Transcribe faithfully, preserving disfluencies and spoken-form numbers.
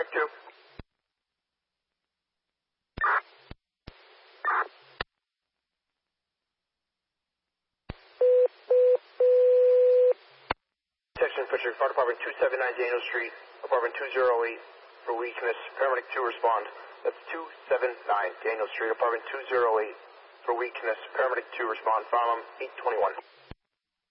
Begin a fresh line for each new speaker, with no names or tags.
paramedic two. Section Fisher, Fire Department two seventy-nine Daniel Street, Apartment two oh eight for weakness. Paramedic two respond. That's two seventy-nine Daniel Street, Apartment two oh eight for weakness. Paramedic two respond. File eight twenty-one.